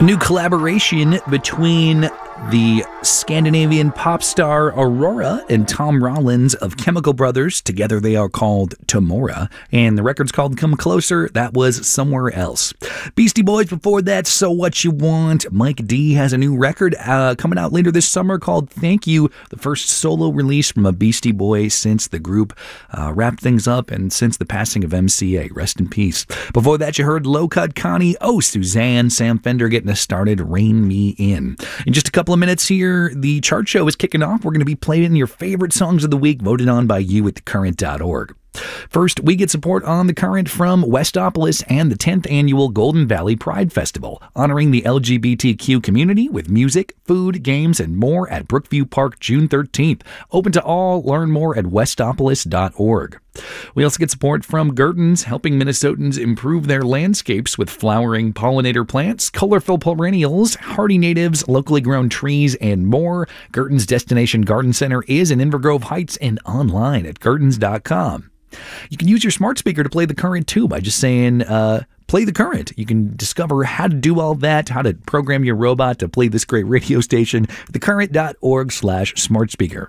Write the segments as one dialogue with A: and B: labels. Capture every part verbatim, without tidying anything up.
A: New collaboration between the Scandinavian pop star Aurora and Tom Rollins of Chemical Brothers. Together they are called Tomorrow, and the record's called Come Closer. That was Somewhere Else. Beastie Boys before that, So What You Want. Mike D has a new record uh, coming out later this summer called Thank You, the first solo release from a Beastie Boy since the group uh, wrapped things up and since the passing of M C A. Rest in peace. Before that, you heard Low Cut Connie, Oh Suzanne, Sam Fender getting us started, Rein Me In. In just a couple of minutes here, the chart show is kicking off. We're going to be playing your favorite songs of the week voted on by you at the current dot org. First, we get support on The Current from Westopolis and the tenth Annual Golden Valley Pride Festival, honoring the L G B T Q community with music, food, games, and more at Brookview Park June thirteenth. Open to all. Learn more at westopolis dot org. We also get support from Gurton's, helping Minnesotans improve their landscapes with flowering pollinator plants, colorful perennials, hardy natives, locally grown trees, and more. Gurton's Destination Garden Center is in Inver Grove Heights and online at gurtons dot com. You can use your smart speaker to play The Current too by just saying, uh, play The Current. You can discover how to do all that, how to program your robot to play this great radio station, the current dot org slash smart speaker.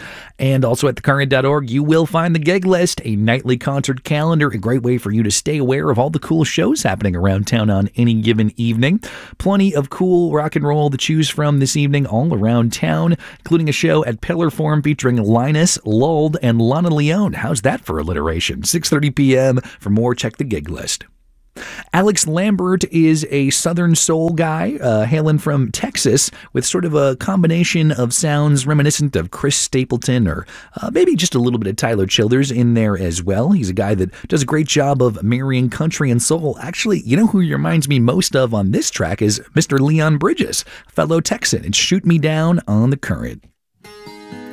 A: And also at the current dot org, you will find the Gig List, a nightly concert calendar, a great way for you to stay aware of all the cool shows happening around town on any given evening. Plenty of cool rock and roll to choose from this evening all around town, including a show at Pillar Forum featuring Linus, Lulled, and Lana Leone. How's that for alliteration? six thirty p.m. For more, check the Gig List. Alex Lambert is a Southern soul guy, uh, hailing from Texas, with sort of a combination of sounds reminiscent of Chris Stapleton or uh, maybe just a little bit of Tyler Childers in there as well. He's a guy that does a great job of marrying country and soul. Actually, you know who he reminds me most of on this track is Mister Leon Bridges, fellow Texan, and Shoot Me Down on The Current.